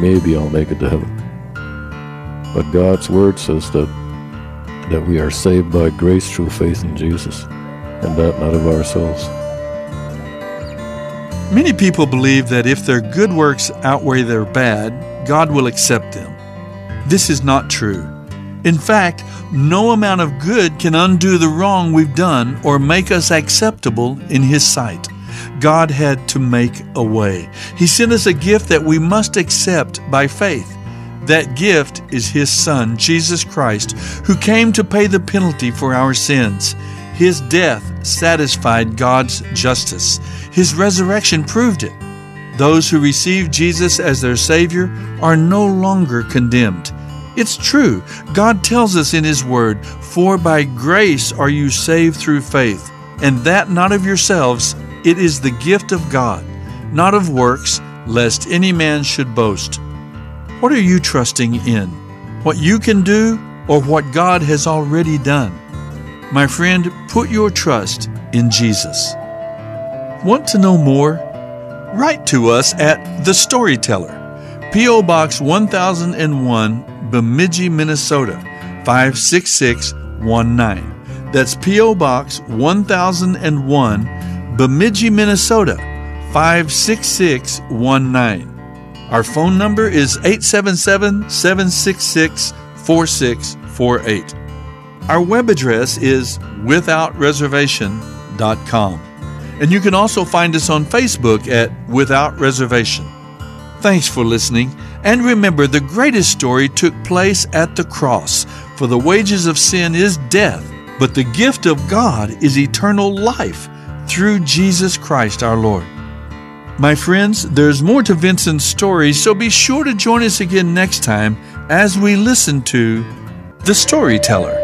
maybe I'll make it to heaven. But God's Word says that we are saved by grace through faith in Jesus, and that not of ourselves. Many people believe that if their good works outweigh their bad, God will accept them. This is not true. In fact, no amount of good can undo the wrong we've done or make us acceptable in His sight. God had to make a way. He sent us a gift that we must accept by faith. That gift is His Son, Jesus Christ, who came to pay the penalty for our sins. His death satisfied God's justice. His resurrection proved it. Those who receive Jesus as their Savior are no longer condemned. It's true. God tells us in His Word, "For by grace are you saved through faith, and that not of yourselves, it is the gift of God, not of works, lest any man should boast." What are you trusting in? What you can do or what God has already done? My friend, put your trust in Jesus. Want to know more? Write to us at The Storyteller, P.O. Box 1001, Bemidji, Minnesota, 56619. That's P.O. Box 1001, Bemidji, Minnesota, 56619. Our phone number is 877-766-4648. Our web address is withoutreservation.com. And you can also find us on Facebook at Without Reservation. Thanks for listening. And remember, the greatest story took place at the cross. For the wages of sin is death, but the gift of God is eternal life through Jesus Christ our Lord. My friends, there's more to Vincent's story, so be sure to join us again next time as we listen to The Storyteller.